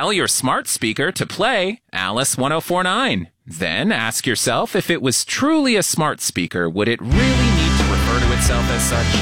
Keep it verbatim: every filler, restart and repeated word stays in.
tell your smart speaker to play Alice one oh four point nine. Then ask yourself if it was truly a smart speaker, would it really need to refer to itself as such?